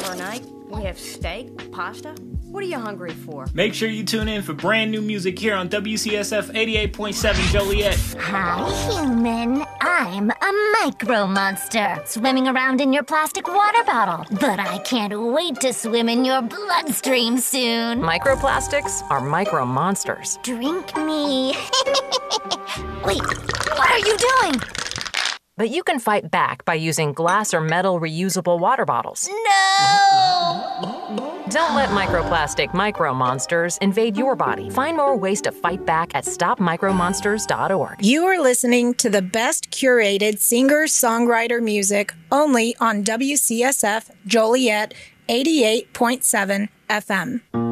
tomorrow night? We have steak, pasta. What are you hungry for? Make sure you tune in for brand new music here on WCSF 88.7 Joliet. Hi, human. I'm a micro monster, swimming around in your plastic water bottle. But I can't wait to swim in your bloodstream soon. Microplastics are micro monsters. Drink me. Wait, what are you doing? But you can fight back by using glass or metal reusable water bottles. No! Don't let microplastic micro monsters invade your body. Find more ways to fight back at stopmicromonsters.org. You are listening to the best curated singer-songwriter music only on WCSF Joliet 88.7 FM.